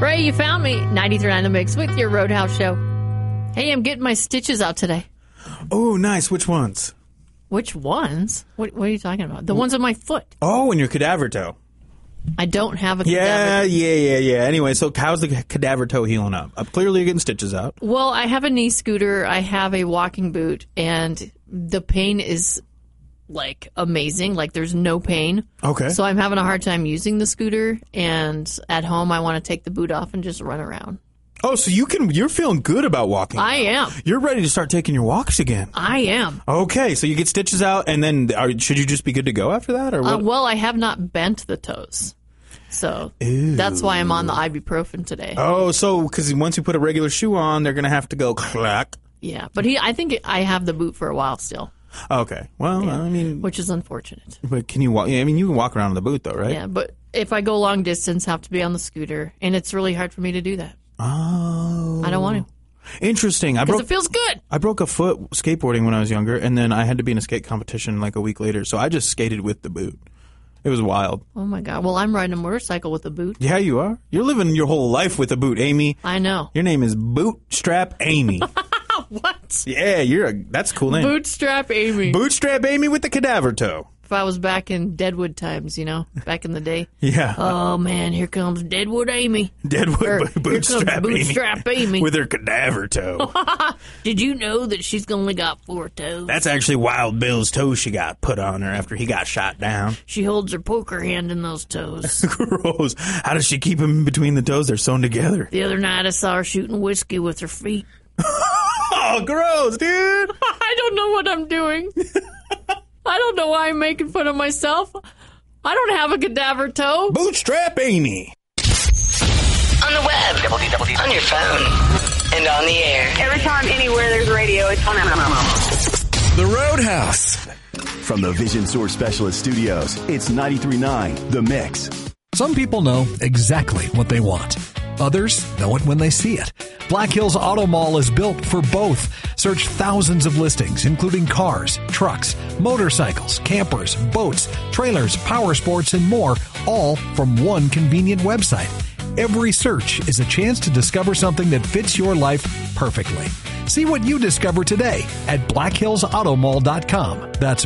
Ray, you found me. 93.9 The Mix with your Roadhouse show. Hey, I'm getting my stitches out today. Oh, nice. Which ones? Which ones? What are you talking about? The ones on my foot. Oh, and your cadaver toe. I don't have a cadaver. Yeah. Anyway, so how's the cadaver toe healing up? Clearly you're getting stitches out. Well, I have a knee scooter. I have a walking boot, and the pain is like amazing. Like there's no pain. Okay. So I'm having a hard time using the scooter, and at home I want to take the boot off and just run around. Oh, so you're feeling good about walking. I am. You're ready to start taking your walks again. I am. Okay, so you get stitches out, and then should you just be good to go after that, or what? Well, I have not bent the toes. So that's why I'm on the ibuprofen today. Oh, so because once you put a regular shoe on, they're going to have to go clack. Yeah, but I think I have the boot for a while still. Okay. Well, Yeah, I mean, which is unfortunate. but can you walk? I mean, you can walk around in the boot, though, right? Yeah, but if I go long distance, I have to be on the scooter, and it's really hard for me to do that. Oh. I don't want to. Interesting. Because it feels good. I broke a foot skateboarding when I was younger, and then I had to be in a skate competition like a week later, so I just skated with the boot. It was wild. Oh, my God. Well, I'm riding a motorcycle with a boot. Yeah, you are. You're living your whole life with a boot, Amy. I know. Your name is Bootstrap Amy. What? Yeah, that's a cool name. Bootstrap Amy. Bootstrap Amy with the cadaver toe. If I was back in Deadwood times, back in the day. Yeah. Oh, man, here comes Deadwood Amy. Deadwood Bootstrap Amy. Bootstrap Amy. With her cadaver toe. Did you know that she's only got 4 toes? That's actually Wild Bill's toe she got put on her after he got shot down. She holds her poker hand in those toes. Gross. How does she keep them in between the toes? They're sewn together. The other night I saw her shooting whiskey with her feet. Oh, gross, dude. I don't know what I'm doing. I don't know why I'm making fun of myself. I don't have a cadaver toe. Bootstrap Amy. On the web, on your phone, and on the air. Every time, anywhere there's radio, it's on. The Roadhouse. From the Vision Source Specialist Studios, it's 93.9 The Mix. Some people know exactly what they want. Others know it when they see it. Black Hills Auto Mall is built for both. Search thousands of listings, including cars, trucks, motorcycles, campers, boats, trailers, power sports, and more, all from one convenient website. Every search is a chance to discover something that fits your life perfectly. See what you discover today at BlackHillsAutomall.com. That's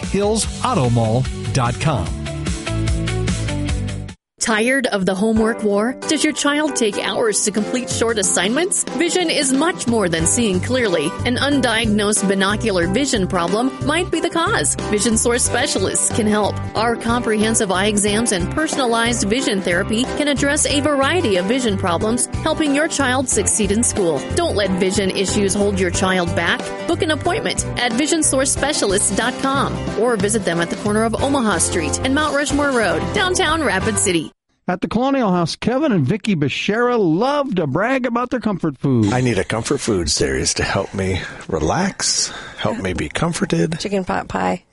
BlackHillsAutomall.com. Tired of the homework war? Does your child take hours to complete short assignments? Vision is much more than seeing clearly. An undiagnosed binocular vision problem might be the cause. Vision Source Specialists can help. Our comprehensive eye exams and personalized vision therapy can address a variety of vision problems, helping your child succeed in school. Don't let vision issues hold your child back. Book an appointment at VisionSourceSpecialists.com or visit them at the corner of Omaha Street and Mount Rushmore Road, downtown Rapid City. At the Colonial House, Kevin and Vicky Beshara love to brag about their comfort food. I need a comfort food series to help me relax, help me be comforted. Chicken pot pie.